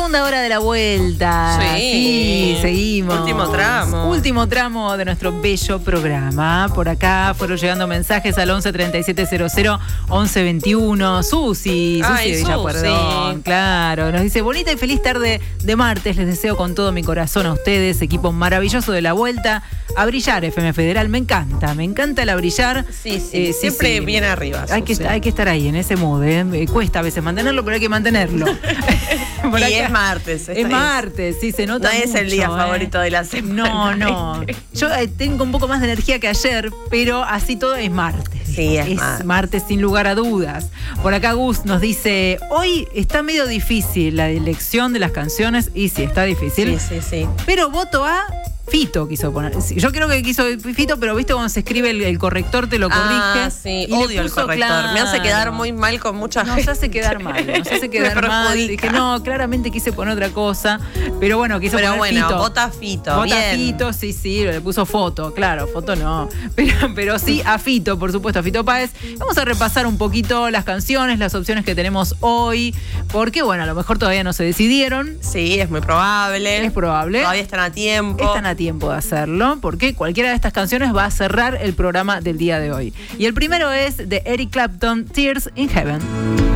Segunda hora de la vuelta. Sí, seguimos. Último tramo de nuestro bello programa. Por acá fueron llegando mensajes al 11 37 00 11 21. Susi de Villapuerdón, claro. Nos dice, bonita y feliz tarde de martes. Les deseo con todo mi corazón a ustedes, equipo maravilloso de la vuelta. A brillar, FM Federal. Me encanta la brillar. Sí, siempre bien arriba. Hay que estar ahí, en ese mood. Cuesta a veces mantenerlo, pero hay que mantenerlo. Y es martes. Es martes, sí, se nota mucho. No es el día favorito de la semana. No. Yo tengo un poco más de energía que ayer, pero así todo es martes. Sí, es martes sin lugar a dudas. Por acá Gus nos dice, hoy está medio difícil la elección de las canciones. Y sí, está difícil. Sí. Pero voto a Fito quiso poner. Yo creo que quiso Fito, pero viste cuando se escribe el corrector te lo corrige. Sí, odio el corrector. Claro. Me hace quedar muy mal con mucha gente. Nos hace quedar mal. Dije, no, claramente quise poner otra cosa. Pero bueno, quiso poner Fito. Vota Fito. Vota Fito, sí, le puso foto. Claro, foto no. Pero sí a Fito, por supuesto, a Fito Páez. Vamos a repasar un poquito las canciones, las opciones que tenemos hoy. Porque, bueno, a lo mejor todavía no se decidieron. Sí, es muy probable. Es probable. Todavía están a tiempo. Tiempo de hacerlo, porque cualquiera de estas canciones va a cerrar el programa del día de hoy. Y el primero es de Eric Clapton, Tears in Heaven.